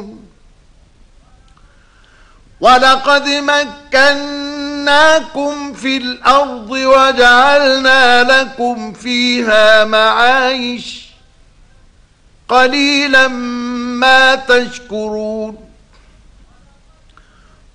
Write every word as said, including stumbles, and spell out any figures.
ولقد مكناكم في الأرض وجعلنا لكم فيها معايش قليلا ما تشكرون